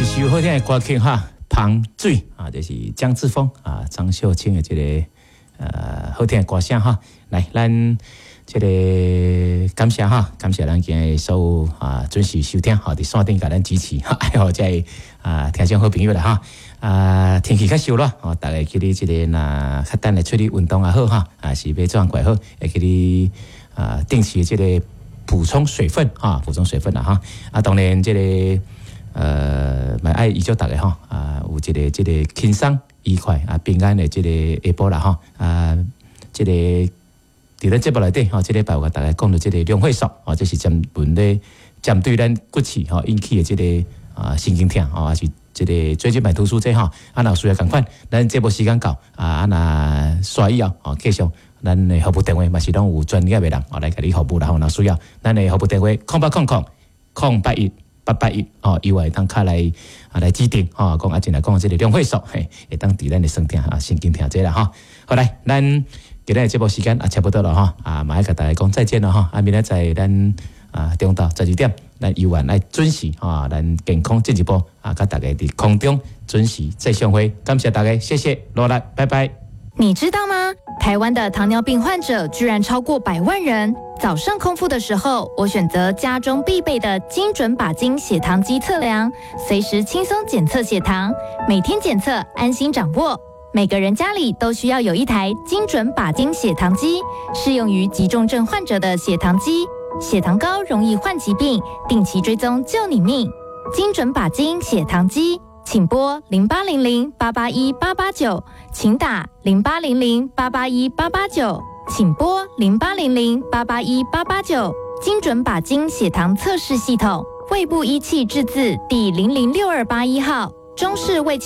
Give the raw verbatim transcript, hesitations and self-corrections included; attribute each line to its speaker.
Speaker 1: 首好听的歌曲哈，芳水啊，就是江志峰啊、张秀清的这个呃好听的歌声哈。来，咱这个感谢哈，感谢咱今日所有啊准时收听，好伫线顶甲咱支持，还有这啊听众好朋友啦哈。啊，天气较热咯，哦，大家去你这个那较等来出去运动也好哈，啊是要做快好，会去你啊定期这个补充水分哈，补充水分啦哈。啊，当然这个。呃，嘛爱预祝大家吼啊，有一个这个轻松愉快啊平安的这个下晡啦吼啊，这个伫咱节目内底吼，这礼拜我甲大家讲到这个量血素哦，这是针问咧针对咱骨刺吼引起的这个啊神经痛哦，还是这个最近买图书这吼，啊若需要共款，咱节目时间到啊，啊若刷以后哦，继续咱的服务电话嘛是拢有专业的人哦来甲你服务啦吼，若需要咱的服务电话空八空空空八一。八八一哦，以外当卡来啊来指定哦，讲啊进来讲这个量血素，嘿，会当伫咱的身体啊神经听这啦哈。好来，咱今日节目时间啊差不多了哈，啊，马上甲大家讲再见了哈。啊，明仔载咱啊中昼十二点，咱依然来准时啊，咱健康进一步啊，甲大家伫空中准时再相会。感谢大家，谢谢，落来，拜拜。
Speaker 2: 你知道吗？台湾的糖尿病患者居然超过百万人。早上空腹的时候，我选择家中必备的精准把精血糖机测量，随时轻松检测血糖，每天检测，安心掌握。每个人家里都需要有一台精准把精血糖机，适用于急重症患者的血糖机。血糖高容易患疾病，定期追踪救你命。精准把精血糖机，请拨零八零零八八一八八九，请打零八零零八八一八八九，请拨零八零零八八一八八九。精准把精血糖测试系统，卫部仪器制字第零零六二八一号，中视卫